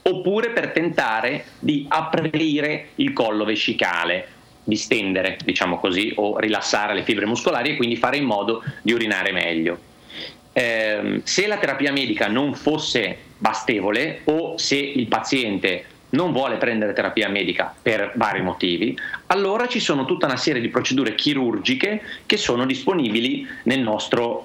oppure per tentare di aprire il collo vescicale, distendere, diciamo così, o rilassare le fibre muscolari e quindi fare in modo di urinare meglio. Se la terapia medica non fosse bastevole, o se il paziente non vuole prendere terapia medica per vari motivi, allora ci sono tutta una serie di procedure chirurgiche che sono disponibili nel nostro,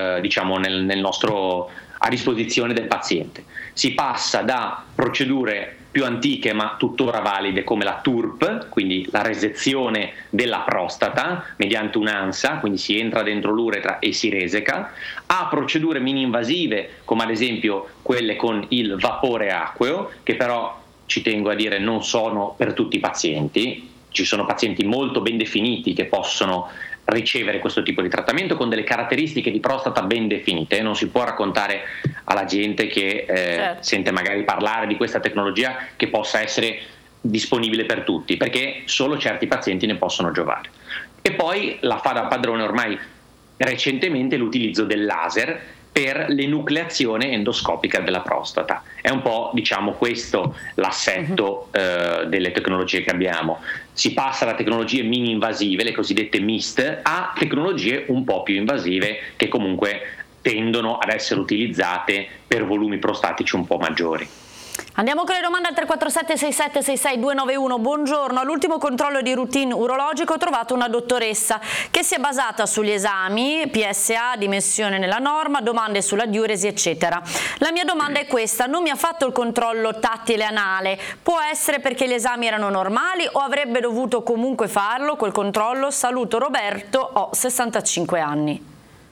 nel nostro, a disposizione del paziente. Si passa da procedure più antiche ma tuttora valide come la TURP, quindi la resezione della prostata mediante un'ansa, quindi si entra dentro l'uretra e si reseca, a procedure mini-invasive come ad esempio quelle con il vapore acqueo, che però ci tengo a dire non sono per tutti i pazienti. Ci sono pazienti molto ben definiti che possono ricevere questo tipo di trattamento con delle caratteristiche di prostata ben definite. Non si può raccontare alla gente che sente magari parlare di questa tecnologia che possa essere disponibile per tutti, perché solo certi pazienti ne possono giovare. E poi la fa da padrone ormai recentemente l'utilizzo del laser per l'enucleazione endoscopica della prostata. È un po', diciamo, questo l'assetto delle tecnologie che abbiamo. Si passa da tecnologie mini-invasive, le cosiddette MIST, a tecnologie un po' più invasive che comunque tendono ad essere utilizzate per volumi prostatici un po' maggiori. Andiamo con le domande al 347 6766 291. Buongiorno, all'ultimo controllo di routine urologico ho trovato una dottoressa che si è basata sugli esami PSA, dimensione nella norma, domande sulla diuresi eccetera. La mia domanda è questa: non mi ha fatto il controllo tattile anale, può essere perché gli esami erano normali o avrebbe dovuto comunque farlo quel controllo? Saluto Roberto, ho 65 anni.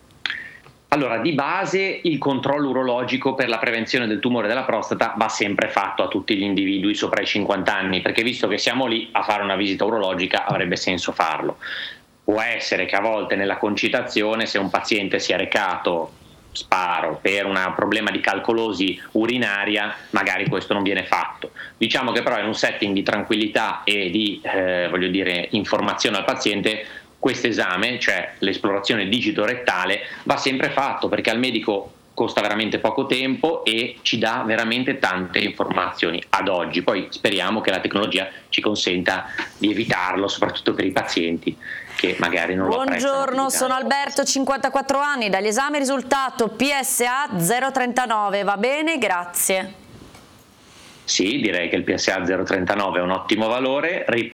Allora, di base il controllo urologico per la prevenzione del tumore della prostata va sempre fatto a tutti gli individui sopra i 50 anni, perché visto che siamo lì a fare una visita urologica avrebbe senso farlo. Può essere che a volte nella concitazione, se un paziente si è recato, sparo, per un problema di calcolosi urinaria, magari questo non viene fatto. Diciamo che però in un setting di tranquillità e di informazione al paziente, questo esame, cioè l'esplorazione digitorettale, va sempre fatto, perché al medico costa veramente poco tempo e ci dà veramente tante informazioni ad oggi. Poi speriamo che la tecnologia ci consenta di evitarlo, soprattutto per i pazienti che magari non lo apprezzano. Buongiorno, sono Alberto, 54 anni, dagli esami risultato PSA 039, va bene? Grazie. Sì, direi che il PSA 039 è un ottimo valore.